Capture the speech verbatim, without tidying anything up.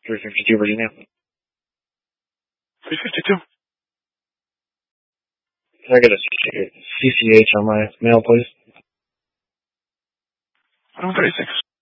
three fifty-two Virginia. three fifty-two. Can I get a C C H on my mail, please? one thirty-six.